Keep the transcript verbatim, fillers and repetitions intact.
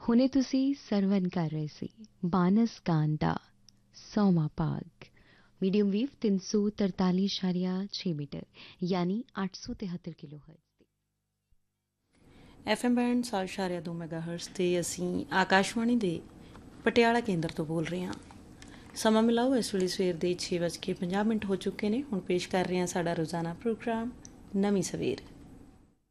ਹੁਣੇ ਤੁਸੀਂ ਸਰਵਨ ਕਰ ਰਹੇ ਸੀ ਬਾਨਸ ਗਾਨ ਦਾ ਸੋਮਾ ਪਾਗ ਮੀਡੀਅਮ ਵੇਵ ਤਿੰਨ ਸੌ ਤਰਤਾਲੀ ਇਸ਼ਾਰੀਆ ਛੇ ਮੀਟਰ ਯਾਨੀ ਅੱਠ ਸੌ ਤਿਹੱਤਰ kilo hertz F M band ਸੌ ਇਸ਼ਾਰੀਆ ਦੋ ਮੈਗਾਹਰਟਜ਼ 'ਤੇ ਅਸੀਂ ਆਕਾਸ਼ਵਾਣੀ ਦੇ ਪਟਿਆਲਾ ਕੇਂਦਰ ਤੋਂ ਬੋਲ ਰਹੇ ਹਾਂ। ਸਮਾਂ ਮਿਲਾਓ ਇਸ ਵੇਲੇ ਸਵੇਰ ਦੇ ਛੇ ਵੱਜ ਕੇ ਪੰਜਾਹ ਮਿੰਟ ਹੋ ਚੁੱਕੇ ਨੇ। ਹੁਣ ਪੇਸ਼ ਕਰ ਰਹੇ ਹਾਂ ਸਾਡਾ ਰੋਜ਼ਾਨਾ ਪ੍ਰੋਗਰਾਮ ਨਵੀਂ ਸਵੇਰ।